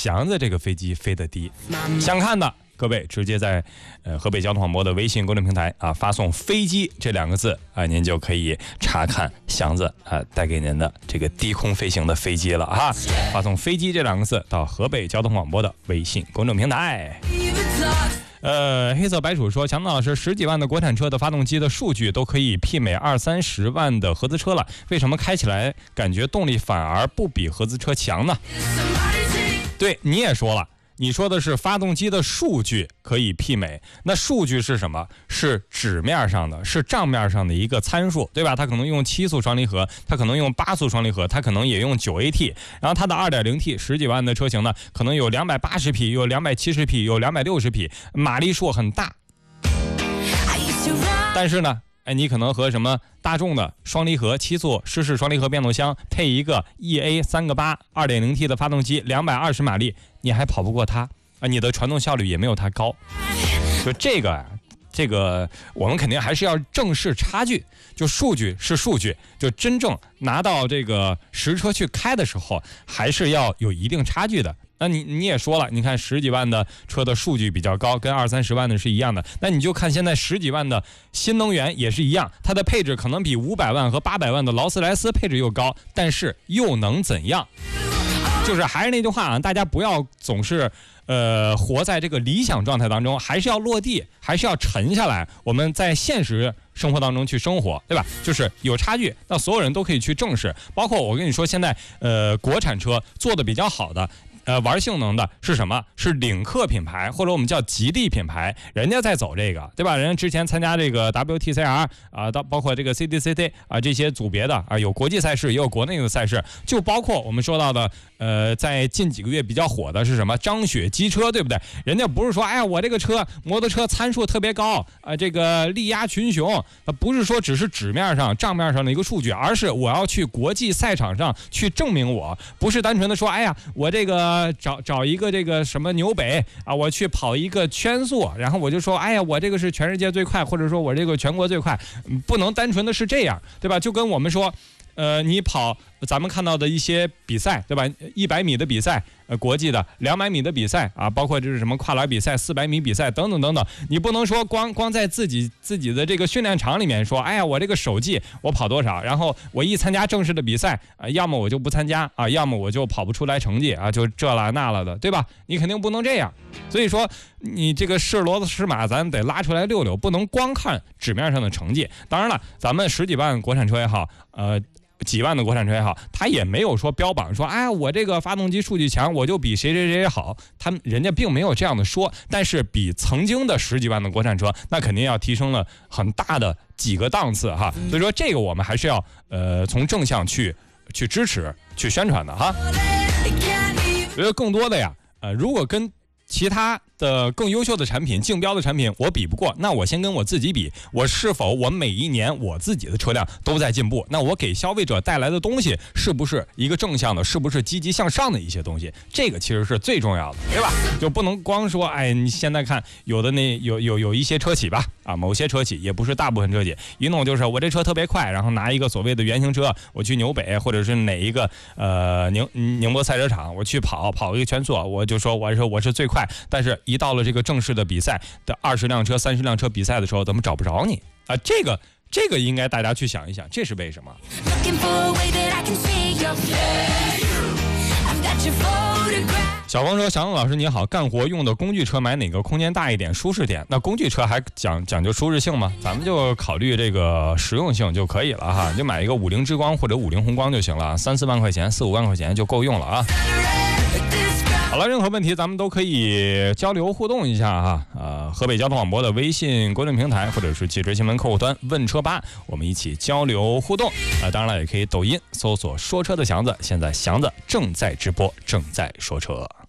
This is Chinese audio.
祥子这个飞机飞得低。想看的各位直接在河北交通广播的微信公众平台啊发送飞机这2个字啊，您就可以查看祥子啊带给您的这个低空飞行的飞机了哈。发送飞机这2个字到河北交通广播的微信公众平台。黑色白鼠说，强子老师，10几万的国产车的发动机的数据都可以媲美20-30万的合资车了，为什么开起来感觉动力反而不比合资车强呢？对，你也说了，你说的是发动机的数据可以媲美，那数据是什么？是纸面上的，是账面上的一个参数，对吧？它可能用7速双离合，它可能用8速双离合，它可能也用9AT， 然后它的 2.0T 10几万的车型呢，可能有280匹，有270匹，有260匹，马力数很大。但是呢，你可能和什么大众的双离合7速湿式双离合变速箱配一个 EA 3个8 2.0T 的发动机，220马力，你还跑不过它啊！你的传动效率也没有它高。就这个我们肯定还是要正视差距，就数据是数据，就真正拿到这个实车去开的时候，还是要有一定差距的。那你也说了，你看10几万的车的数据比较高，跟20-30万的是一样的。那你就看现在10几万的新能源也是一样，它的配置可能比500万和800万的劳斯莱斯配置又高，但是又能怎样？就是还是那句话啊，大家不要总是活在这个理想状态当中，还是要落地，还是要沉下来，我们在现实生活当中去生活，对吧？就是有差距，那所有人都可以去正视。包括我跟你说，现在国产车做的比较好的。玩性能的是什么？是领克品牌，或者我们叫吉利品牌，人家在走这个，对吧？人家之前参加这个 WTCR 啊，包括这个 CDCT 啊这些组别的啊，有国际赛事，也有国内的赛事，就包括我们说到的在近几个月比较火的是什么？张雪机车，对不对？人家不是说，哎呀，我这个车摩托车参数特别高啊，这个力压群雄，不是说只是纸面上账面上的一个数据，而是我要去国际赛场上去证明我，不是单纯的说，哎呀，我这个找一个这个什么纽北啊，我去跑一个圈速，然后我就说，哎呀，我这个是全世界最快，或者说我这个全国最快，不能单纯的是这样，对吧？就跟我们说，你跑咱们看到的一些比赛，对吧？100米的比赛，国际的200米的比赛啊，包括这是什么跨栏比赛、400米比赛等等等等，你不能说光在自己的这个训练场里面说，哎呀，我这个手技我跑多少，然后我一参加正式的比赛啊，要么我就不参加啊，要么我就跑不出来成绩啊，就这了那了的，对吧？你肯定不能这样。所以说，你这个是骡子是马，咱得拉出来溜溜，不能光看纸面上的成绩。当然了，咱们10几万国产车也好，几万的国产车也好，他也没有说标榜说，哎，我这个发动机数据强，我就比谁好，人家并没有这样的说，但是比曾经的10几万的国产车，那肯定要提升了很大的几个档次哈。所以说这个我们还是要从正向去支持、去宣传的哈。我觉得更多的呀，如果跟其他的更优秀的产品、竞标的产品我比不过，那我先跟我自己比，我是否我每一年我自己的车辆都在进步，那我给消费者带来的东西是不是一个正向的，是不是积极向上的一些东西，这个其实是最重要的，对吧？就不能光说，哎，你现在看有的有一些车企吧，啊，某些车企也不是大部分车企，一弄就是我这车特别快，然后拿一个所谓的原型车，我去纽北或者是哪一个宁波赛车场，我去跑一个圈速，我就说我是最快，但是一到了这个正式的比赛的20辆车、30辆车比赛的时候，怎么找不着你啊？这个应该大家去想一想，这是为什么？小峰说：“小勇老师你好，干活用的工具车买哪个空间大一点、舒适点？那工具车还讲究舒适性吗？咱们就考虑这个实用性就可以了哈，就买一个50之光或者50宏光就行了，3、4万块钱、4、5万块钱就够用了啊。”好了，任何问题咱们都可以交流互动一下哈，河北交通广播的微信公众平台或者是汽车新闻客户端问车吧，我们一起交流互动当然了，也可以抖音搜索说车的祥子，现在祥子正在直播，正在说车。